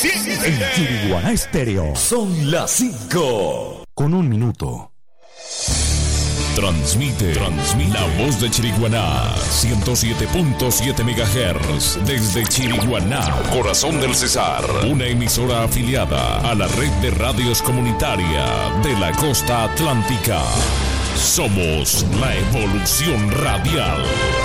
En Chiriguaná Estéreo son las 5 con 1 minuto. Transmite la voz de Chiriguaná, 107.7 MHz, desde Chiriguaná, corazón del Cesar, una emisora afiliada a la red de radios comunitaria de la costa atlántica. Somos la evolución radial.